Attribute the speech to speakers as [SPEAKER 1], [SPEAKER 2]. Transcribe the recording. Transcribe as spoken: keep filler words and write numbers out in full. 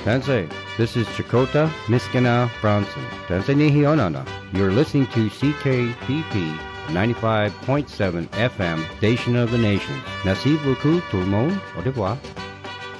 [SPEAKER 1] Tansei, this is Chakota Miskina Bronson. Tansei Nihionana. You're listening to C K P P ninety-five point seven F M, Station of the Nation. Merci beaucoup tout le monde. Au revoir.